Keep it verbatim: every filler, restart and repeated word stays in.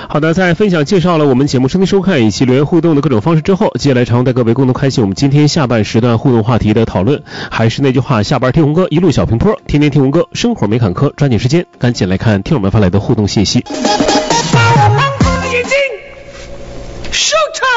好的，在分享介绍了我们节目收听收看以及留言互动的各种方式之后，接下来常带各位共同开启我们今天下半时段互动话题的讨论。还是那句话，下班听红歌，一路小平坡，天天听红歌，生活没坎坷。抓紧时间，赶紧来看听友们发来的互动信息。 眼睛，收场。